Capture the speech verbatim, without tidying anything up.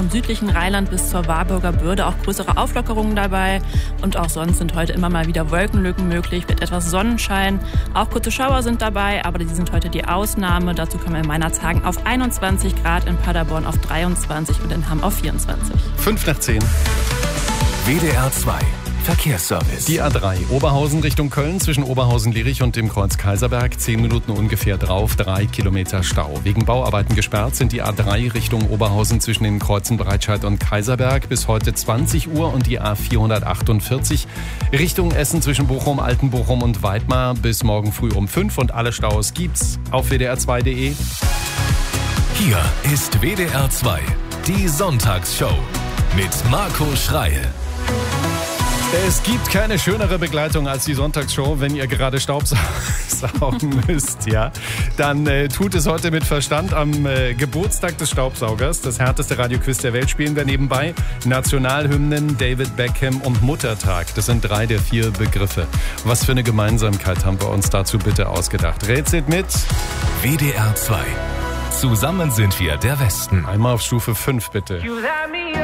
vom südlichen Rheinland bis zur Warburger Bürde auch größere Auflockerungen dabei. Und auch sonst sind heute immer mal wieder Wolkenlücken möglich, mit etwas Sonnenschein. Auch kurze Schauer sind dabei, aber die sind heute die Ausnahme. Dazu kommen wir in Meinerzhagen auf einundzwanzig Grad, in Paderborn auf dreiundzwanzig und in Hamm auf vierundzwanzig. fünf nach zehn. W D R zwei Verkehrsservice. Die A drei Oberhausen Richtung Köln zwischen Oberhausen-Lierich und dem Kreuz Kaiserberg. Zehn Minuten ungefähr drauf, drei Kilometer Stau. Wegen Bauarbeiten gesperrt sind die A drei Richtung Oberhausen zwischen den Kreuzen Breitscheid und Kaiserberg bis heute zwanzig Uhr und die A vierhundertachtundvierzig Richtung Essen zwischen Bochum, Altenbochum und Weidmar bis morgen früh um fünf. Und alle Staus gibt's auf W D R zwei Punkt de. Hier ist W D R zwei, die Sonntagsshow mit Marco Schreil. Es gibt keine schönere Begleitung als die Sonntagsshow, wenn ihr gerade Staubsaugen müsst, ja. Dann äh, tut es heute mit Verstand. Am äh, Geburtstag des Staubsaugers, das härteste Radioquiz der Welt, spielen wir nebenbei Nationalhymnen, David Beckham und Muttertag. Das sind drei der vier Begriffe. Was für eine Gemeinsamkeit haben wir uns dazu bitte ausgedacht? Rätselt mit W D R zwei. Zusammen sind wir der Westen. Einmal auf Stufe fünf, bitte.